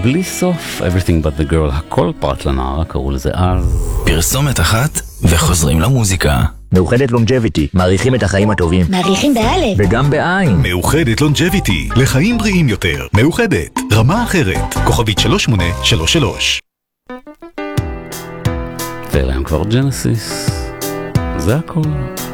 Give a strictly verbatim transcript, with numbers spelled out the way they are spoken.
בלי סוף, Everything But The Girl, הכל פרט לנער, קראו לזה אז. פרסומת אחת וחוזרים למוזיקה. מאוחדת לונג'ביטי, מעריכים את החיים הטובים. מעריכים באלף. וגם בעין. מאוחדת לונג'ביטי, לחיים בריאים יותר. מאוחדת, רמה אחרת. כוכבית שלוש שמונה שלוש שלוש. ואלה הם כבר ג'נסיס. זה הכל.